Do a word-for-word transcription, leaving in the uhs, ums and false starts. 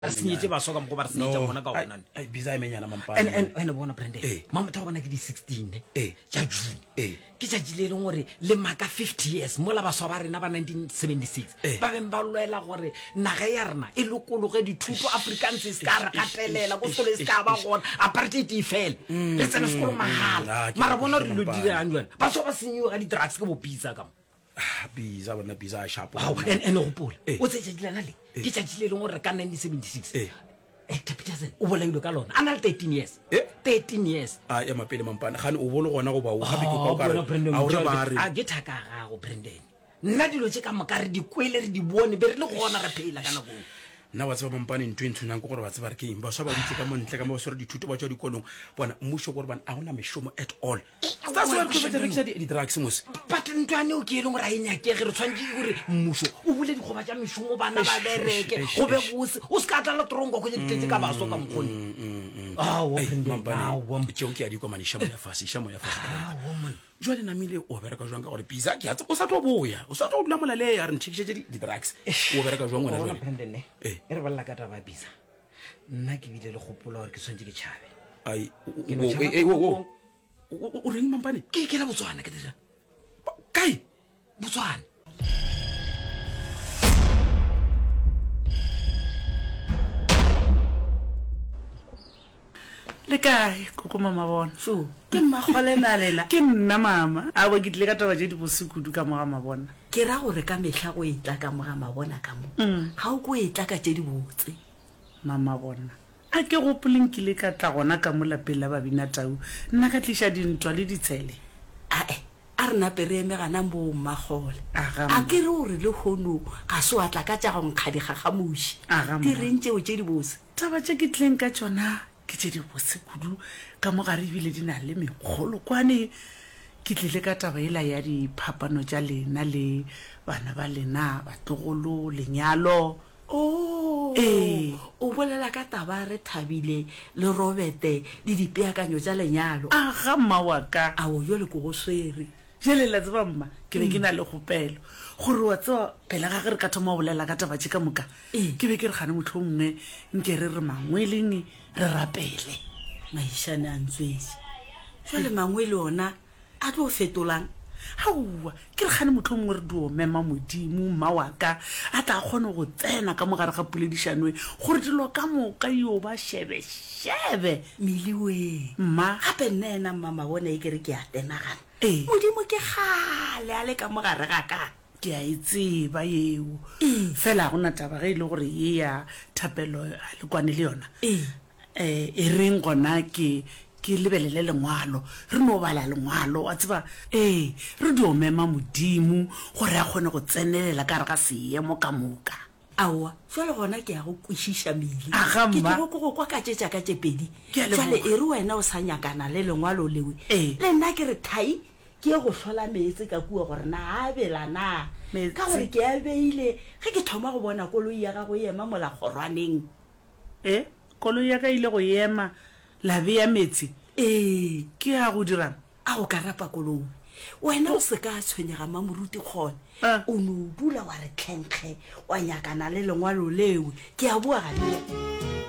Sinyetse ba soka mo ba re senyetsa mona ka wena ai biza imenyana mampa and and and bona Brandon mama ta bona ke di sixteen eh ja June eh ke ja jile le gore le maka fifty years mola ba swa ba rena ba nineteen seventy-six ba beng ba lwela gore naga ya rena e lokologe dithuto Africans se ka re katelela go sole se ka ba gona apartheid e fela le tsena sekolo mahala mara bona re lo dira andwana ba swa ba senyiwa ga di drugs ke bo pizza ka biza bona biza sharp and and go pola o tse ja dilana le ke ja jile le gore ka nineteen seventy-six eh eh Peterson o bola ile ka lona ana le thirteen years thirteen years ah ya mapele mampana gane o bolo gona go ba o gape ke ka ka a o re ba re a ke thaka ga go Brandon nna dilo tse ka makare di kwele re di bone be re le gona re phela kana go nna wa tsaba mampane ntwe ntshunang go gore ba tsaba re ke imba swa ba ditse ka montle ka mo sore dithuto ba tswa dikolong bona mmusho gore bana a gona meshomo at all that's why go betsa rekisa di drugs mos but ntwane o ke ile gore a inyake re tshwantse gore mmusho o bule di goba tsa meshomo bana ba bereke go be go se o ska tla la trongo go ditetse ka baso ka mkhoni ah wo mampane wo mtshonke ya di komani shamo ya fasi shamo ya fasi ah woman jwale na mile o bereka jwang ka gore biza ke atse o sa tlo boya o sa tlo dula mola le ya re ntshikishe di drugs o bereka jwang ngwana jwale Brandon eh e re balla ka taba biza nna ke bile le gopola gore ke swantse ke chabe ai eh wo o reng mampane ke ke la Botswana ke dira kai Botswana le kae koko mama bona so ke mmagole na lela ke nna mama a bo ke tle ka taba je di bosikudu ka moga mabona ke ra gore ka mehla go etla ka moga mabona ka mo ga o go etla ka tse di botse mama bona a ke go polinkile ka tla gona ka mo lapela ba bina tau nna ka tlisha dintwa le ditsele a e a rena pereme gana bo mmagole Aga, a ke re gore le hono ga se wa tla ka tsa go nkga digagamuši Aga, ke mma. rentse o tse di botse taba tse ke tleng ka tsona ke tse di bosikudu ka mo gare ebile di na le megolo kwane ke tlile ka taba ela ya diphapano tša lena le bana ba lena batlogolo lenyalo o Eh. o bolela ka taba re thabile le robete le dipeakanyo tsa lenyalo a ga mma wa ka a o yo le ko go swere jele la tseba mma ke be ke na le gopelo gore wa tswa pele ga re ka thoma o bolela ka taba tse ka moka Eh. ke be ke re gane motho o mongwe nke re re mangweleng re rapele maišane a ntswetse jale mangwe le ona a tlo fetolang gaua ke re gane motho o mongwe re dio mema modimo mma wa ka a tla kgone go tsena ka mogare ga poledišanwe gore dilo ka moka yo ba shebe-shebe miliwe mma gape nna ena mmama bona e kere ke a tenagana Eh. modimo ke gale a le ka mogare ga ka ke a e tseba eo fela ga gona taba ge e le gore ye ya thapelo a lekwane le yona ee eh e reng gona ke ke lebelele lengwalo re no bala lengwalo wa tseba eh re dio mema modimo gore a kgone go tsenelela ka re ga seemo ka moka aowa jale gona ke ya go kwešiša mele Aga, ke mma. ke go go kwa ka tsetša ka tse pedi Ke a leboga. jale e re wena o sa nyakana le lengwalo lewe Eh. le nna ke re thai ke ye go hlola meetse ka kua gore na a bela na Meetse. ka gore ke a beile ge ke thoma go bona koloi ya gago ema mola kgorwaneng eh koloi ya ka ile go ema la be ya metsi ee ke ya go dirang a go ka rapa koloi wena o se ka tshwenyega mamoruti kgone Ah. o ne o dula wa re tlhenkge wa nyakana le lengwalo lewe ke a bua gale